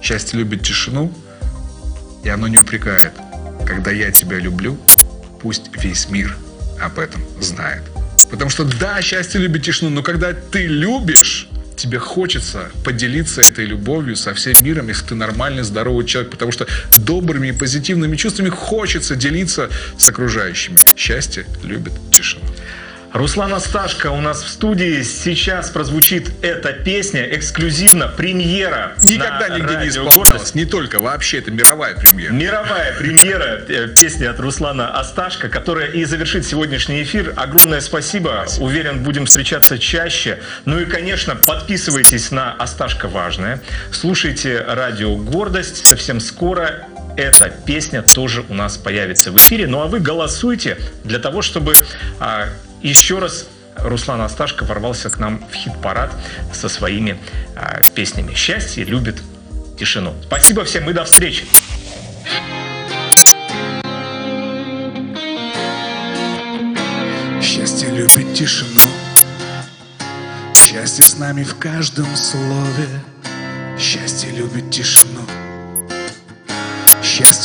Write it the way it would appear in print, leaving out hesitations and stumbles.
Счастье любит тишину, и оно не упрекает. Когда я тебя люблю, пусть весь мир об этом знает. Потому что да, счастье любит тишину, но когда ты любишь, тебе хочется поделиться этой любовью со всем миром, если ты нормальный, здоровый человек, потому что добрыми и позитивными чувствами хочется делиться с окружающими. Счастье любит тишину. Руслан Асташко у нас в студии. Сейчас прозвучит эта песня, эксклюзивно, премьера. Никогда нигде не исполнялась. Не только, вообще, это мировая премьера. Мировая премьера песни от Руслана Асташко, которая и завершит сегодняшний эфир. Огромное спасибо. Уверен, будем встречаться чаще. Ну и, конечно, подписывайтесь на Асташко Важное. Слушайте радио «Гордость». Совсем скоро эта песня тоже у нас появится в эфире. Ну а вы голосуйте для того, чтобы еще раз Руслан Асташко ворвался к нам в хит-парад со своими песнями. «Счастье любит тишину». Спасибо всем и до встречи. Счастье любит тишину. Счастье с нами в каждом слове. Счастье любит тишину. Счастье